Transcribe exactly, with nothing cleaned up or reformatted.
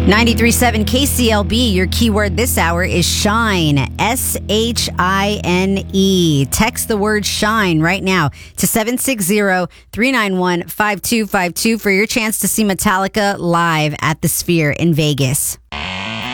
ninety-three point seven K C L B, your keyword this hour is shine. S H I N E. Text the word shine right now to seven six zero, three nine one, five two five two for your chance to see Metallica live at the Sphere in Vegas.